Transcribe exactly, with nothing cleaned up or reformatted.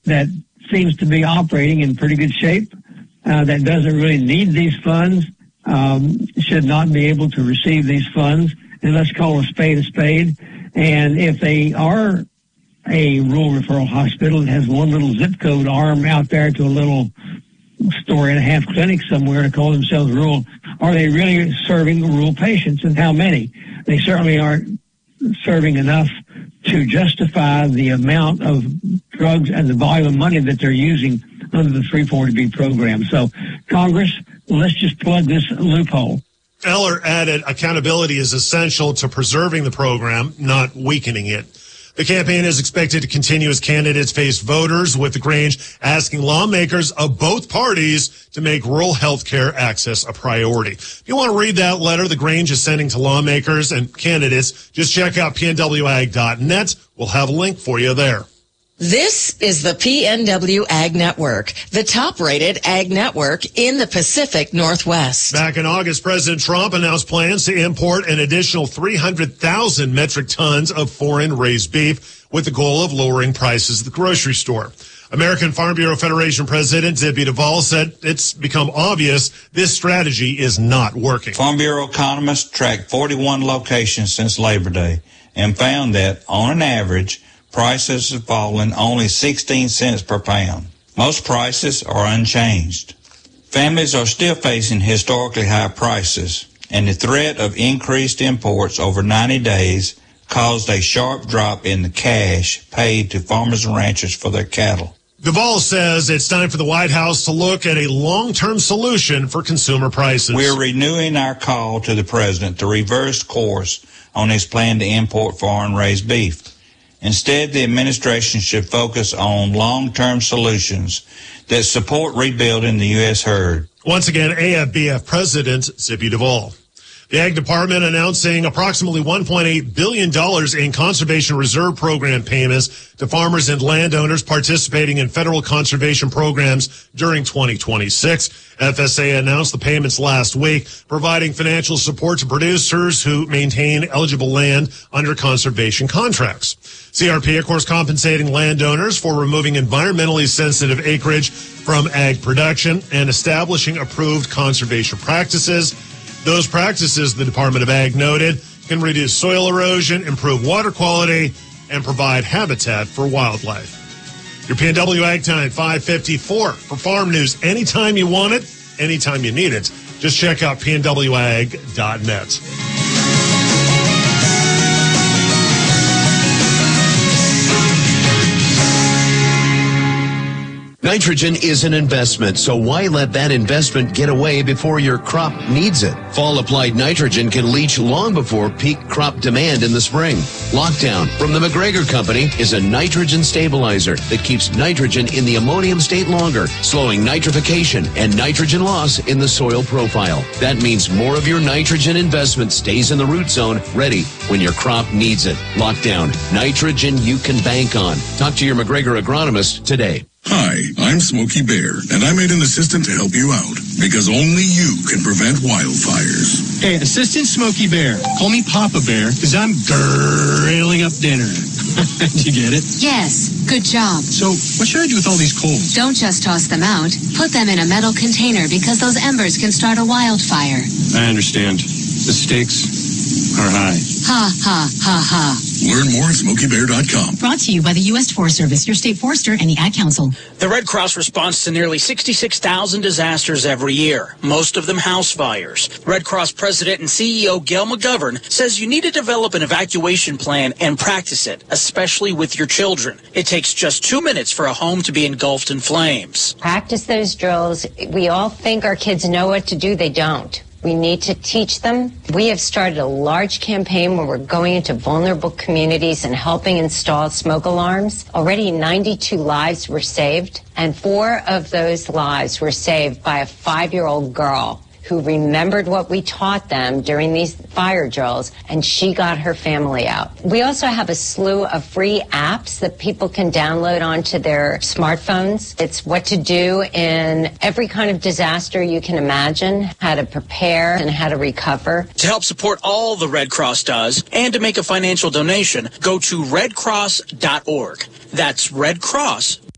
that seems to be operating in pretty good shape, uh, that doesn't really need these funds, um, should not be able to receive these funds. And let's call a spade a spade. And if they are a rural referral hospital that has one little zip code arm out there to a little story and a half clinic somewhere to call themselves rural, are they really serving rural patients, and how many? They certainly aren't serving enough to justify the amount of drugs and the volume of money that they're using under the three forty B program. So, Congress, let's just plug this loophole. Eller added, accountability is essential to preserving the program, not weakening it. The campaign is expected to continue as candidates face voters, with the Grange asking lawmakers of both parties to make rural health care access a priority. If you want to read that letter the Grange is sending to lawmakers and candidates, just check out P N W ag dot net. We'll have a link for you there. This is the P N W Ag Network, the top-rated ag network in the Pacific Northwest. Back in August, President Trump announced plans to import an additional three hundred thousand metric tons of foreign raised beef with the goal of lowering prices at the grocery store. American Farm Bureau Federation President Zippy Duvall said it's become obvious this strategy is not working. Farm Bureau economists tracked forty-one locations since Labor Day and found that, on an average, prices have fallen only sixteen cents per pound. Most prices are unchanged. Families are still facing historically high prices, and the threat of increased imports over ninety days caused a sharp drop in the cash paid to farmers and ranchers for their cattle. Duvall says it's time for the White House to look at a long-term solution for consumer prices. We're renewing our call to the president to reverse course on his plan to import foreign-raised beef. Instead, the administration should focus on long-term solutions that support rebuilding the U S herd. Once again, A F B F President Zippy Duvall. The Ag Department announcing approximately one point eight billion dollars in Conservation Reserve Program payments to farmers and landowners participating in federal conservation programs during twenty twenty-six. F S A announced the payments last week, providing financial support to producers who maintain eligible land under conservation contracts. C R P, of course, compensating landowners for removing environmentally sensitive acreage from ag production and establishing approved conservation practices. Those practices, the Department of Ag noted, can reduce soil erosion, improve water quality, and provide habitat for wildlife. Your P N W Ag Time, five fifty-four. For farm news anytime you want it, anytime you need it, just check out P N W ag dot net. Nitrogen is an investment, so why let that investment get away before your crop needs it? Fall-applied nitrogen can leach long before peak crop demand in the spring. Lockdown from the McGregor Company is a nitrogen stabilizer that keeps nitrogen in the ammonium state longer, slowing nitrification and nitrogen loss in the soil profile. That means more of your nitrogen investment stays in the root zone, ready when your crop needs it. Lockdown, nitrogen you can bank on. Talk to your McGregor agronomist today. Hi, I'm Smokey Bear, and I made an assistant to help you out, because only you can prevent wildfires. Hey, Assistant Smokey Bear, call me Papa Bear, because I'm grilling up dinner. Did you get it? Yes, good job. So, what should I do with all these coals? Don't just toss them out. Put them in a metal container, because those embers can start a wildfire. I understand. The stakes are high. Ha, ha, ha, ha. Learn more at smokey bear dot com. Brought to you by the U S Forest Service, your state forester, and the Ad Council. The Red Cross responds to nearly sixty-six thousand disasters every year, most of them house fires. Red Cross President and C E O Gail McGovern says you need to develop an evacuation plan and practice it, especially with your children. It takes just two minutes for a home to be engulfed in flames. Practice those drills. We all think our kids know what to do. They don't. We need to teach them. We have started a large campaign where we're going into vulnerable communities and helping install smoke alarms. Already ninety-two lives were saved, and four of those lives were saved by a five-year-old girl who remembered what we taught them during these fire drills, and she got her family out. We also have a slew of free apps that people can download onto their smartphones. It's what to do in every kind of disaster you can imagine, how to prepare and how to recover. To help support all the Red Cross does and to make a financial donation, go to red cross dot org. That's red cross